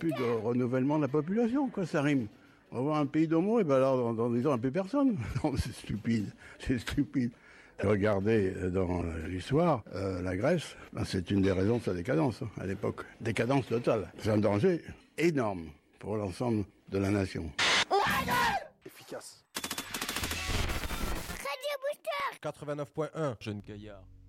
plus de renouvellement de la population, quoi, ça rime. On va voir un pays d'homo, et ben alors, dans 10 ans, il n'y a plus personne. Non, c'est stupide, c'est stupide. Regardez dans l'histoire, la Grèce, ben, c'est une des raisons de sa décadence, à l'époque. Décadence totale. C'est un danger énorme pour l'ensemble de la nation. Efficace. Radio Booster 89.1, Jeune Gaillard.